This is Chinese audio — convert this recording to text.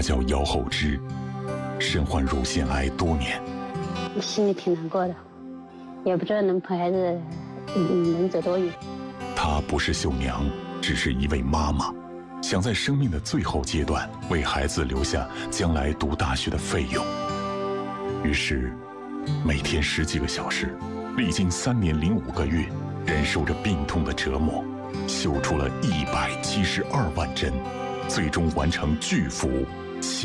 她叫姚厚芝，身患乳腺癌多年， 心里挺难过的，也不知道能陪孩子能走多远。 她不是绣娘，只是一位妈妈，想在生命的最后阶段为孩子留下将来读大学的费用。于是，每天10几个小时，历经3年05个月，忍受着病痛的折磨，绣出了172万针，最终完成巨幅